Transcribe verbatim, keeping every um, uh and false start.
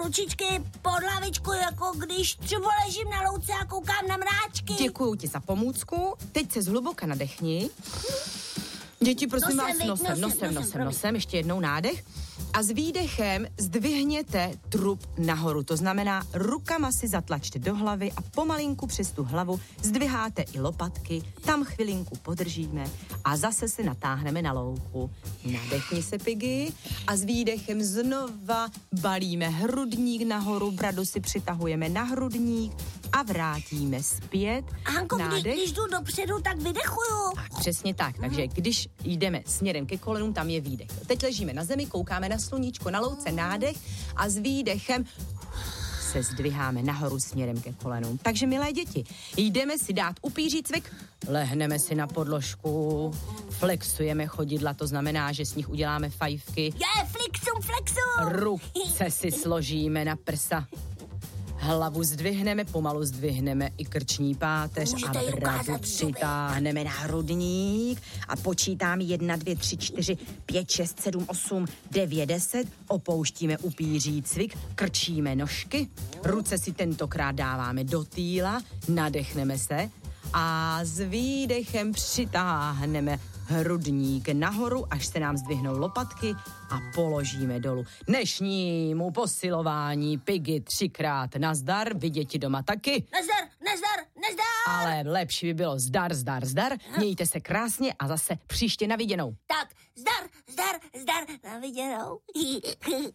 ručičky pod hlavičku, jako když třeba ležím na louce a koukám na mráčky. Děkuju ti za pomůcku. Teď se zhluboka nadechni. Děti, prosím vás, nosem, nosem, nosem, nosem, nosem, ještě jednou nádech. A s výdechem zdvihněte trup nahoru. To znamená, rukama si zatlačte do hlavy a pomalinku přes tu hlavu zdviháte i lopatky. Tam chvilinku podržíme a zase se natáhneme na louku. Nadechni se, Piggy, a s výdechem znova balíme hrudník nahoru, bradu si přitahujeme na hrudník a vrátíme zpět. Hanko, když, když jdu dopředu, tak vydechuju. Tak, přesně tak. Takže když jdeme směrem ke kolenům, tam je výdech. Teď ležíme na zemi, koukáme na sluníčko, na louce nádech a s výdechem se zdviháme nahoru směrem ke kolenům. Takže, milé děti, jdeme si dát upíří cvik, lehneme si na podložku, flexujeme chodidla, to znamená, že s nich uděláme fajfky. Je, flexum, flexum! Ruce si složíme na prsa. Hlavu zdvihneme, pomalu zdvihneme i krční páteř a bradu přitáhneme na hrudník a počítám jedna, dvě, tři, čtyři, pět, šest, sedm, osm, devět, deset, opouštíme upíří cvik, krčíme nožky, ruce si tentokrát dáváme do týla, nadechneme se a s výdechem přitáhneme hrudník nahoru, až se nám zdvihnou lopatky a položíme dolů. Dnešnímu posilování Piggy třikrát nazdar, vy děti doma taky. Nazdar, nazdar, nazdar. Ale lepší by bylo zdar, zdar, zdar. Mějte se krásně a zase příště na viděnou. Tak, zdar, zdar, zdar, na viděnou.